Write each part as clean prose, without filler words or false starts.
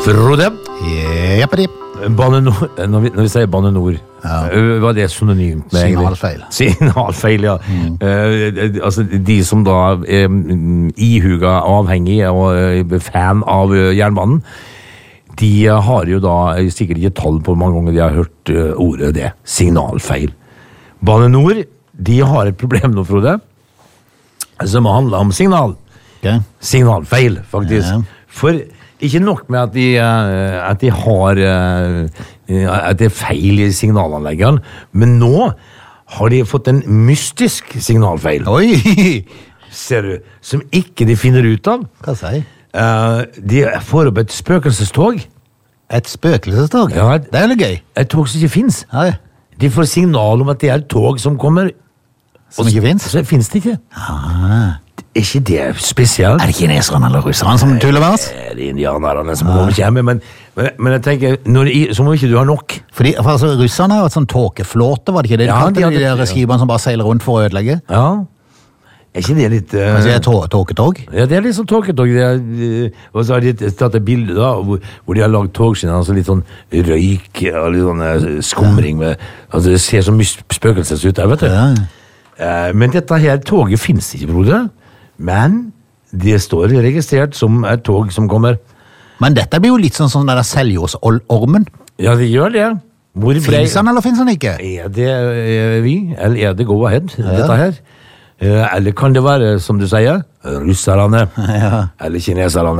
Frode? Jeppedi. Bane Nor, når vi sier Bane Nor, hva er det synonymt med? Signalfeil. Signalfeil, ja. Altså, de som da er ihuga avhengig og fan av jernbanen, de har jo da sikkert ikke tall på hvor mange ganger de har hørt ordet det. Signalfeil. Bane Nor, de har et problem nå, Frode, som handler om signal. Okay. Signalfeil, faktisk. Ja. For ikke nok med at de har at det er feil i signalanleggene, men nå har de fått en mystisk signalfeil. Oi! Ser du, som ikke de finner ut av. Hva sier? De får opp et spøkelsestog. Et spøkelsestog? Ja, det er jo gøy. Et tog som ikke finnes. Nei. De får signal om at det er et tog som kommer. Som ikke finnes? Så finnes det ikke. Er ikke det spesielt? Er det kineserne eller russerne som tuller med oss? Det er indianerne som kommer, men jeg tenker, så må ikke du ha nok. For altså, russerne har et sånn tåkeflåte, var det ikke det? Ja, de der skibene som bare seiler rundt for å ødelegge? Ja. Er ikke det litt... Kanskje det er tåketog? Ja, det er litt sånn tåketog. Og så har de tatt et bilde da, hvor de har lagt togskinner, altså litt sånn røyk og litt sånn skumring med... Altså, det ser så mye spøkelses ut der, vet du. Ja. Men dette her toget finnes ikke, broder. Men det står registrert som et tog som kommer. Men dette blir jo litt sånn der Seljås-ormen. Ja, det gjør det. Finnes han eller finnes han ikke? Er det vi, eller er det go ahead, dette her? Eller kan det være, som du sier, russerne, eller kineserne.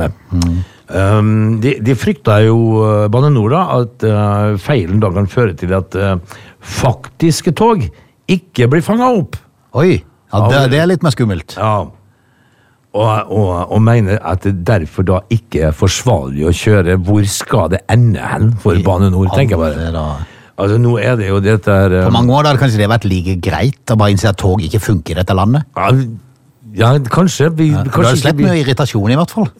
De frykter jo, Bane Nor, da, at feilen da kan føre til at faktiske tog ikke blir fanget opp. Oi, ja, det er litt mer skummelt. Ja. Og mener at det derfor da ikke er forsvarlig å kjøre. Hvor skal det ende hen for Bane Nor, tenker jeg bare. Altså, nå er det jo dette her... På mange måter hadde kanskje det vært like greit å bare innse at tog ikke funker i dette landet. Ja, kanskje. Du har slett mye irritasjon i hvert fall.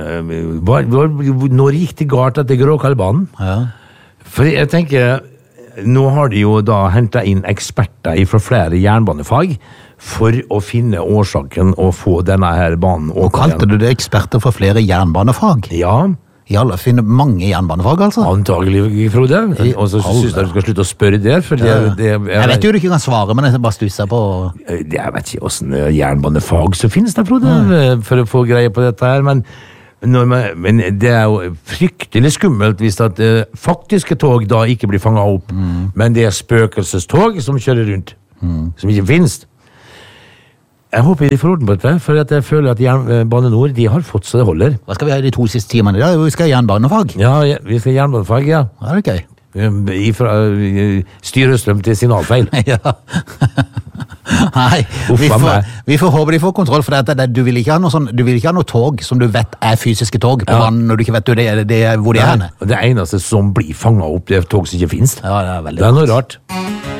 Når gikk det galt etter Gråkallbanen? Ja. For jeg tenker, nå har de jo da hentet inn eksperter fra flere jernbanefag for å finne årsaken og få denne her banen. Og kalte du det eksperter for flere jernbanefag? Ja. Alle finner mange jernbanefag, altså? Antagelig, Frode. Og så synes jeg du skal slutte å spørre der. For jeg vet jo du ikke kan svare, men jeg bare stusser på... Jeg vet ikke hvordan jernbanefag så finnes det, Frode, for å få greie på dette her, men det er jo fryktelig skummelt hvis at faktiske tog da ikke blir fanget opp, men det er spøkelsestog som kjører rundt, som ikke finnes. Jeg håper de får orden på dette, for jeg føler at Bane Nor, de har fått så det holder. Hva skal vi ha i de 2 siste timene? Vi skal ha jernbanefag. Ja, vi skal ha jernbanefag, ja. Ja, det er gøy. Fra styrestrøm til signalfeil. Ja. Nei, vi får håpe de får kontroll, for du vil ikke ha noe tog som du vet er fysiske tog på banen, når du ikke vet hvor de er henne. Det eneste som blir fanget opp, det er tog som ikke finnes. Ja, det er veldig Det er noe rart.